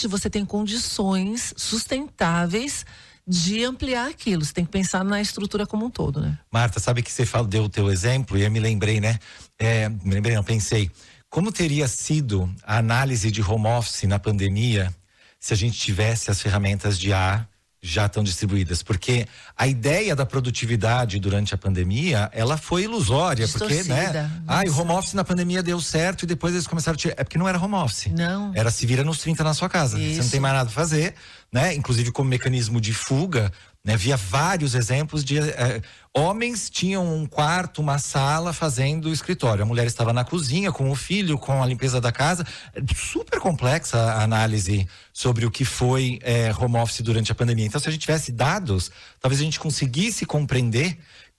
onde você tem condições sustentáveis de ampliar aquilo. Você tem que pensar na estrutura como um todo, né? Marta, sabe que você deu o teu exemplo e eu me lembrei, né? Pensei, como teria sido a análise de home office na pandemia se a gente tivesse as ferramentas de IA já estão distribuídas, porque a ideia da produtividade durante a pandemia, ela foi ilusória, porque, né? O home office na pandemia deu certo e depois eles começaram a tirar, porque não era home office. Não. Era se vira nos 30 na sua casa. Isso. Você não tem mais nada a fazer, né? Inclusive como mecanismo de fuga, né? Via vários exemplos de homens tinham um quarto, uma sala fazendo escritório. A mulher estava na cozinha com o filho, com a limpeza da casa. Super complexa a análise sobre o que foi home office durante a pandemia. Então, se a gente tivesse dados, talvez a gente conseguisse compreender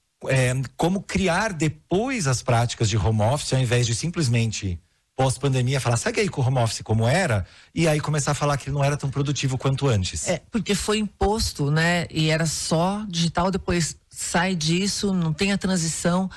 como criar depois as práticas de home office, ao invés de simplesmente pós-pandemia, falar, segue aí com o home office como era, e aí começar a falar que ele não era tão produtivo quanto antes. Porque foi imposto, né? E era só digital, depois sai disso, não tem a transição.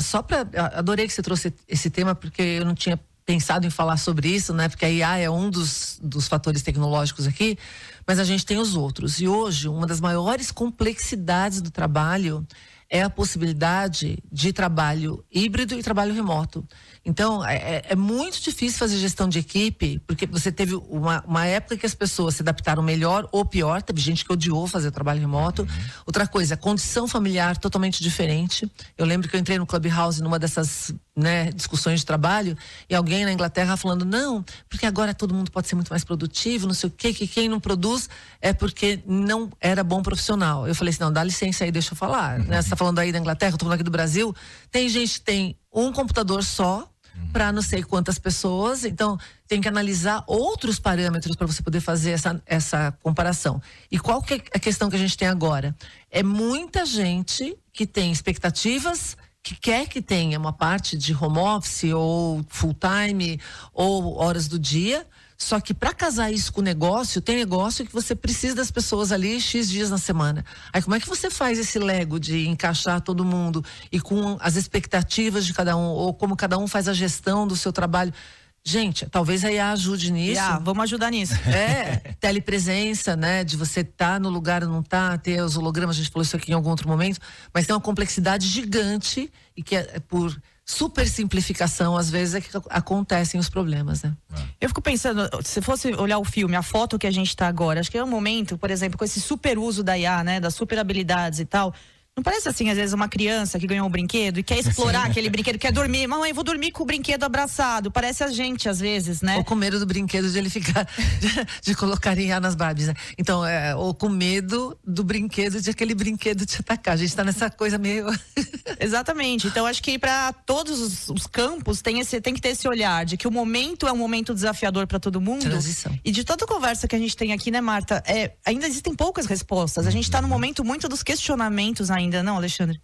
Adorei que você trouxe esse tema, porque eu não tinha pensado em falar sobre isso, né? Porque a IA é um dos fatores tecnológicos aqui, mas a gente tem os outros. E hoje, uma das maiores complexidades do trabalho é a possibilidade de trabalho híbrido e trabalho remoto. Então, é muito difícil fazer gestão de equipe, porque você teve uma época que as pessoas se adaptaram melhor ou pior. Teve gente que odiou fazer trabalho remoto. Outra coisa, condição familiar totalmente diferente. Eu lembro que eu entrei no Clubhouse numa dessas, né, discussões de trabalho, e alguém na Inglaterra falando, não, porque agora todo mundo pode ser muito mais produtivo, não sei o quê, que quem não produz é porque não era bom profissional. Eu falei assim, não, dá licença aí, deixa eu falar. Né? Você tá falando aí da Inglaterra, eu tô falando aqui do Brasil. Tem gente que tem um computador só, para não sei quantas pessoas, então tem que analisar outros parâmetros para você poder fazer essa comparação. E qual que é a questão que a gente tem agora? É muita gente que tem expectativas, que quer que tenha uma parte de home office ou full time ou horas do dia, só que para casar isso com o negócio, tem negócio que você precisa das pessoas ali X dias na semana. Aí como é que você faz esse Lego de encaixar todo mundo e com as expectativas de cada um, ou como cada um faz a gestão do seu trabalho? Gente, talvez a IA ajude nisso. Vamos ajudar nisso. Telepresença, né? De você estar no lugar ou não estar, ter os hologramas, a gente falou isso aqui em algum outro momento, mas tem uma complexidade gigante e que é por super simplificação, às vezes, é que acontecem os problemas, né? Eu fico pensando, se fosse olhar o filme, a foto que a gente tá agora, acho que é um momento, por exemplo, com esse super uso da IA, né? Das super habilidades e tal. Não parece assim, às vezes, uma criança que ganhou um brinquedo e quer explorar aquele brinquedo, quer dormir. Mamãe, vou dormir com o brinquedo abraçado. Parece a gente, às vezes, né? Ou com medo do brinquedo de ele ficar, de colocar IA nas Barbies, né? Então, ou com medo do brinquedo, de aquele brinquedo te atacar. A gente tá nessa coisa meio... Exatamente. Então, acho que para todos os campos tem que ter esse olhar de que o momento é um momento desafiador para todo mundo. Transição. E de toda a conversa que a gente tem aqui, né, Marta? Ainda existem poucas respostas. A gente tá no momento muito dos questionamentos ainda, não, Alexandre?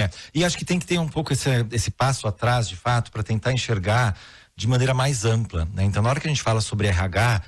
E acho que tem que ter um pouco esse passo atrás, de fato, para tentar enxergar de maneira mais ampla, né? Então, na hora que a gente fala sobre RH,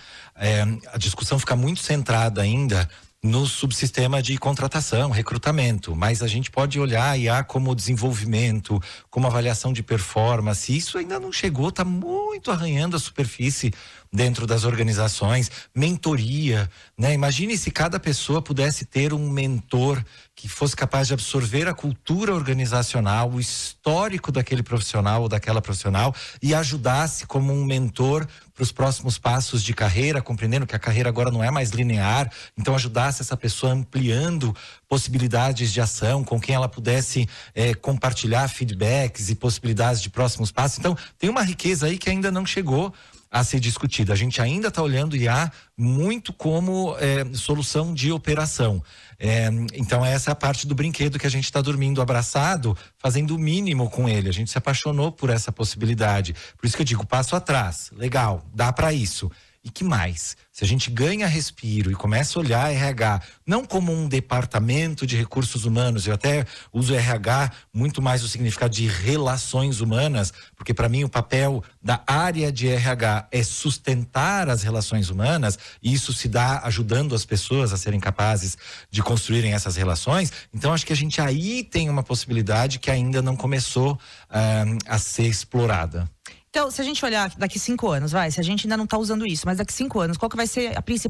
a discussão fica muito centrada ainda no subsistema de contratação, recrutamento, mas a gente pode olhar a IA como desenvolvimento, como avaliação de performance. Isso ainda não chegou, está muito arranhando a superfície dentro das organizações. Mentoria, né? Imagine se cada pessoa pudesse ter um mentor que fosse capaz de absorver a cultura organizacional, o histórico daquele profissional ou daquela profissional e ajudasse como um mentor para os próximos passos de carreira, compreendendo que a carreira agora não é mais linear, então ajudasse essa pessoa ampliando possibilidades de ação, com quem ela pudesse compartilhar feedbacks e possibilidades de próximos passos. Então, tem uma riqueza aí que ainda não chegou a ser discutida. A gente ainda está olhando IA muito como solução de operação. Então essa é a parte do brinquedo que a gente está dormindo abraçado, fazendo o mínimo com ele. A gente se apaixonou por essa possibilidade. Por isso que eu digo, passo atrás. Legal, dá para isso. E que mais? Se a gente ganha respiro e começa a olhar RH não como um departamento de recursos humanos, eu até uso RH muito mais o significado de relações humanas, porque para mim o papel da área de RH é sustentar as relações humanas, e isso se dá ajudando as pessoas a serem capazes de construírem essas relações. Então acho que a gente aí tem uma possibilidade que ainda não começou a ser explorada. Então, se a gente olhar daqui 5 anos, se a gente ainda não está usando isso, mas daqui 5 anos, qual que vai ser a principal